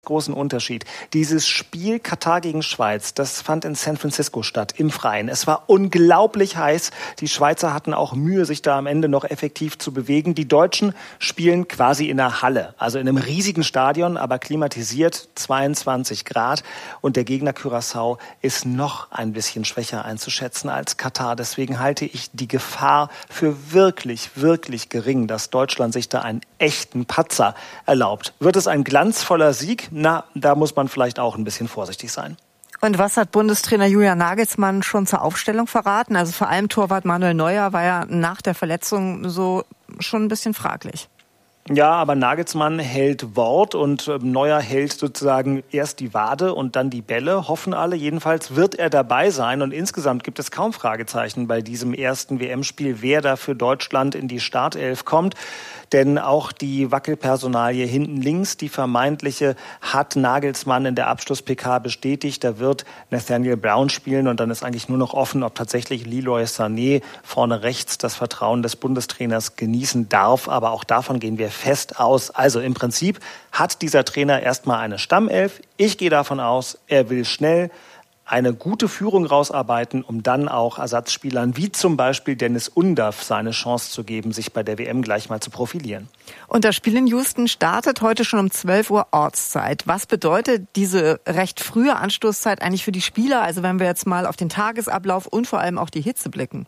großen Unterschied. Dieses Spiel Katar gegen Schweiz, das fand in San Francisco statt, im Freien. Es war unglaublich heiß. Die Schweizer hatten auch Mühe, sich da am Ende noch effektiv zu bewegen. Die Deutschen spielen quasi in einer Halle, also in einem riesigen Stadion, aber klimatisiert, 22 Grad. Und der Gegner Curaçao ist noch ein bisschen schwächer einzuschätzen als Katar. Deswegen halte ich die Gefahr für wirklich, wirklich gering, dass Deutschland sich da einen echten Patzer erlaubt. Wird es ein glanzvoller Sieg? Na, da muss man vielleicht auch ein bisschen vorsichtig sein. Und was hat Bundestrainer Julian Nagelsmann schon zur Aufstellung verraten? Also vor allem Torwart Manuel Neuer war ja nach der Verletzung so schon ein bisschen fraglich. Ja, aber Nagelsmann hält Wort und Neuer hält sozusagen erst die Wade und dann die Bälle, hoffen alle. Jedenfalls wird er dabei sein und insgesamt gibt es kaum Fragezeichen bei diesem ersten WM-Spiel, wer da für Deutschland in die Startelf kommt. Denn auch die Wackelpersonalie hinten links, die vermeintliche, hat Nagelsmann in der Abschluss-PK bestätigt. Da wird Nathaniel Brown spielen und dann ist eigentlich nur noch offen, ob tatsächlich Leroy Sané vorne rechts das Vertrauen des Bundestrainers genießen darf. Aber auch davon gehen wir fest aus. Also im Prinzip hat dieser Trainer erstmal eine Stammelf. Ich gehe davon aus, er will schnell eine gute Führung rausarbeiten, um dann auch Ersatzspielern wie zum Beispiel Dennis Undaff seine Chance zu geben, sich bei der WM gleich mal zu profilieren. Und das Spiel in Houston startet heute schon um 12 Uhr Ortszeit. Was bedeutet diese recht frühe Anstoßzeit eigentlich für die Spieler? Also wenn wir jetzt mal auf den Tagesablauf und vor allem auch die Hitze blicken.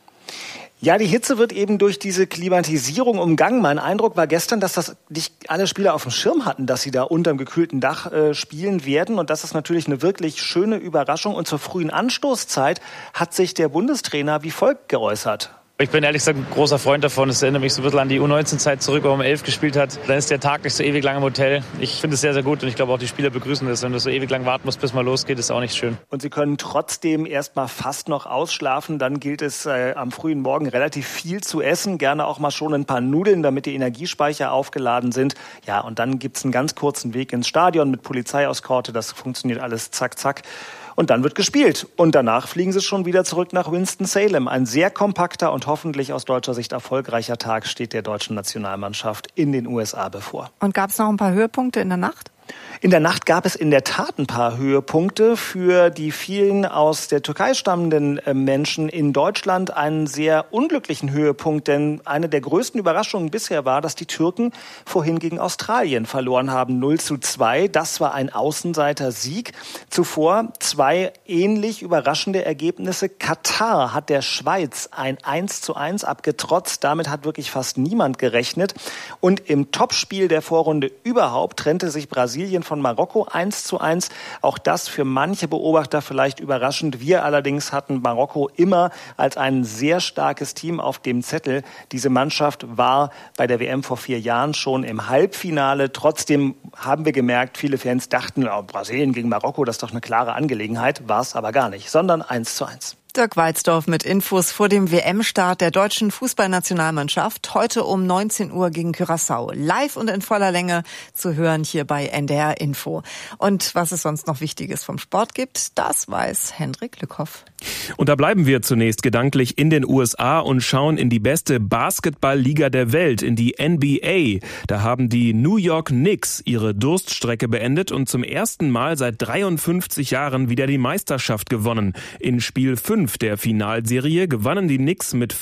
Ja, die Hitze wird eben durch diese Klimatisierung umgangen. Mein Eindruck war gestern, dass das nicht alle Spieler auf dem Schirm hatten, dass sie da unterm gekühlten Dach spielen werden. Und das ist natürlich eine wirklich schöne Überraschung. Und zur frühen Anstoßzeit hat sich der Bundestrainer wie folgt geäußert. Ich bin ehrlich gesagt ein großer Freund davon. Es erinnert mich so ein bisschen an die U19-Zeit zurück, wo man um 11 gespielt hat. Dann ist der Tag nicht so ewig lang im Hotel. Ich finde es sehr, sehr gut und ich glaube auch die Spieler begrüßen das. Wenn du so ewig lang warten musst, bis mal losgeht, ist auch nicht schön. Und sie können trotzdem erst mal fast noch ausschlafen. Dann gilt es am frühen Morgen relativ viel zu essen. Gerne auch mal schon ein paar Nudeln, damit die Energiespeicher aufgeladen sind. Ja, und dann gibt's einen ganz kurzen Weg ins Stadion mit Polizeieskorte. Das funktioniert alles zack, zack. Und dann wird gespielt. Und danach fliegen sie schon wieder zurück nach Winston-Salem. Ein sehr kompakter und hoffentlich aus deutscher Sicht erfolgreicher Tag steht der deutschen Nationalmannschaft in den USA bevor. Und gab es noch ein paar Höhepunkte in der Nacht? In der Nacht gab es in der Tat ein paar Höhepunkte. Für die vielen aus der Türkei stammenden Menschen in Deutschland einen sehr unglücklichen Höhepunkt, denn eine der größten Überraschungen bisher war, dass die Türken vorhin gegen Australien verloren haben, 0:2. Das war ein Außenseiter-Sieg. Zuvor zwei ähnlich überraschende Ergebnisse. Katar hat der Schweiz ein 1:1 abgetrotzt. Damit hat wirklich fast niemand gerechnet. Und im Topspiel der Vorrunde überhaupt trennte sich Brasilien von Marokko 1:1. Auch das für manche Beobachter vielleicht überraschend. Wir allerdings hatten Marokko immer als ein sehr starkes Team auf dem Zettel. Diese Mannschaft war bei der WM vor 4 Jahren schon im Halbfinale. Trotzdem haben wir gemerkt, viele Fans dachten, Brasilien gegen Marokko, das ist doch eine klare Angelegenheit. War es aber gar nicht, sondern 1:1. Dirk Walzdorf mit Infos vor dem WM-Start der deutschen Fußballnationalmannschaft. Heute um 19 Uhr gegen Curaçao. Live und in voller Länge zu hören hier bei NDR Info. Und was es sonst noch Wichtiges vom Sport gibt, das weiß Hendrik Lückhoff. Und da bleiben wir zunächst gedanklich in den USA und schauen in die beste Basketballliga der Welt, in die NBA. Da haben die New York Knicks ihre Durststrecke beendet und zum ersten Mal seit 53 Jahren wieder die Meisterschaft gewonnen. In Spiel 5 der Finalserie gewannen die Knicks mit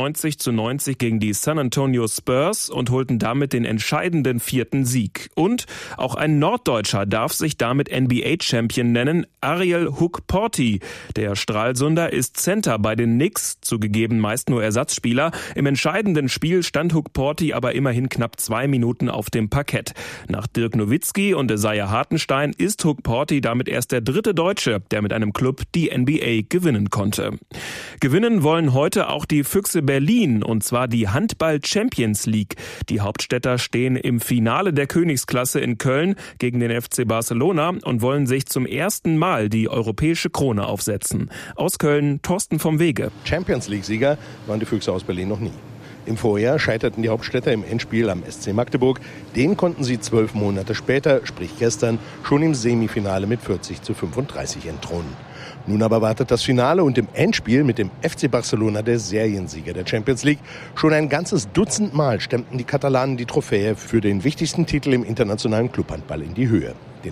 94:90 gegen die San Antonio Spurs und holten damit den entscheidenden 4. Sieg. Und auch ein Norddeutscher darf sich damit NBA-Champion nennen, Ariel Hook-Porty. Der Stralsunder ist Center bei den Knicks, zugegeben meist nur Ersatzspieler. Im entscheidenden Spiel stand Hook-Porty aber immerhin knapp 2 Minuten auf dem Parkett. Nach Dirk Nowitzki und Isaiah Hartenstein ist Hook-Porty damit erst der 3. Deutsche, der mit einem Club die NBA gewinnen konnte. Gewinnen wollen heute auch die Füchse Berlin, und zwar die Handball-Champions League. Die Hauptstädter stehen im Finale der Königsklasse in Köln gegen den FC Barcelona und wollen sich zum ersten Mal die europäische Krone aufsetzen. Aus Köln, Thorsten vom Wege. Champions League-Sieger waren die Füchse aus Berlin noch nie. Im Vorjahr scheiterten die Hauptstädter im Endspiel am SC Magdeburg. Den konnten sie 12 Monate später, sprich gestern, schon im Semifinale mit 40:35 entthronen. Nun aber wartet das Finale und im Endspiel mit dem FC Barcelona, der Seriensieger der Champions League. Schon ein ganzes Dutzend Mal stemmten die Katalanen die Trophäe für den wichtigsten Titel im internationalen Clubhandball in die Höhe.